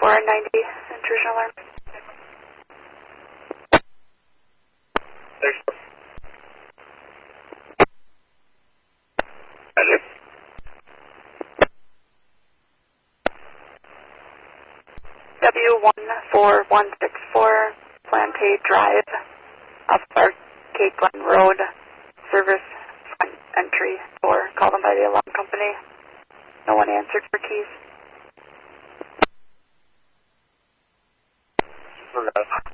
490 intrusion alarm. Thanks. W14164 Planté Drive, off Arcade Glen Road, service front entry door. Called them by the alarm company. No one answered for keys. Okay.